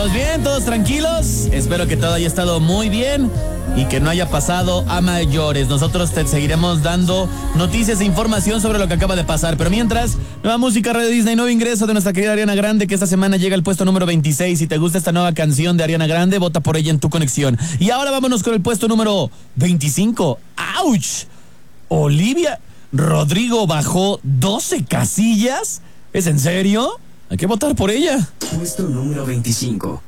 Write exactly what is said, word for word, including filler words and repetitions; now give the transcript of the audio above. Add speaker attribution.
Speaker 1: ¿Todos bien? ¿Todos tranquilos? Espero que todo haya estado muy bien y que no haya pasado a mayores. Nosotros te seguiremos dando noticias e información sobre lo que acaba de pasar. Pero mientras, nueva música Radio Disney, nuevo ingreso de nuestra querida Ariana Grande, que esta semana llega al puesto número veintiséis. Si te gusta esta nueva canción de Ariana Grande, vota por ella en tu conexión. Y ahora vámonos con el puesto número veinticinco. ¡Auch! Olivia Rodrigo bajó doce casillas. ¿Es en serio? Hay que votar por ella.
Speaker 2: Puesto número veinticinco.